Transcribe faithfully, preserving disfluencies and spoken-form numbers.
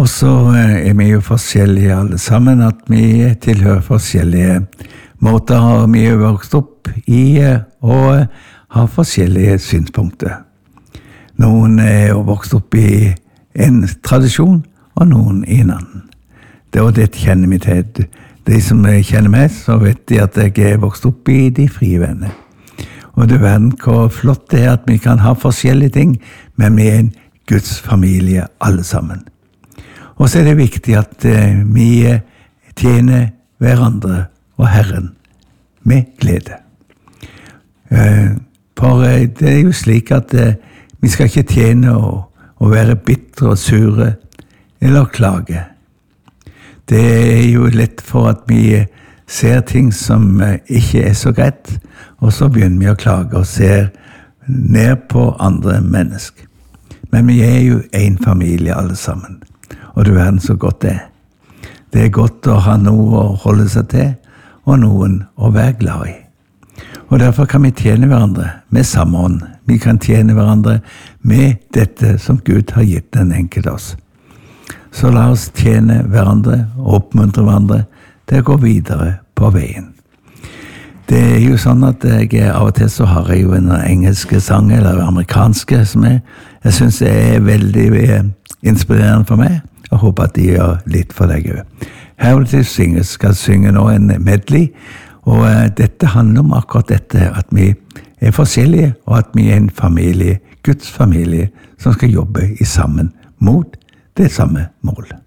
Og så er vi jo forskjellige alle sammen, at vi tilhører forskjellige måter, og vi er vokst opp i og har forskjellige synspunkter. Noen er jo vokst opp i en tradisjon, og noen i en annen. Det, og det kjenner vi til. De som kjenner meg, så vet de at jeg er vokst opp i de frie venner. Og det er verden hvor flott det er at vi kan ha forskjellige ting, men vi er en Guds familie alle sammen. Og så er det viktig at eh, vi tjener hverandre og Herren med glede. Eh, for eh, det er jo slik at eh, vi skal ikke tjene og, og være bitre og sure eller klage. Det er jo lett for at vi ser ting som eh, ikke er så greit, og så begynner vi å klage og ser ned på andre mennesker. Men vi er jo en familie alle sammen. Og du verden så godt det er. Det er godt å ha noe å holde seg til, og noen å være glad i. Og derfor kan vi tjene hverandre med samme ånd. Vi kan tjene hverandre med dette som Gud har gitt den enkelte oss. Så la oss tjene hverandre og oppmuntre hverandre til å gå videre på veien. Det er jo sånn at jeg av og til så har jeg jo en engelske sang, eller amerikanske, som jeg, jeg synes er veldig inspirerende for meg. Jeg håper at de gjør litt for deg også. Heritage Singers skal synge nå en medley, og uh, dette handler om akkurat dette, at vi er forskjellige, og at vi er en familie, Guds familie, som skal jobbe i sammen mot det samme målet.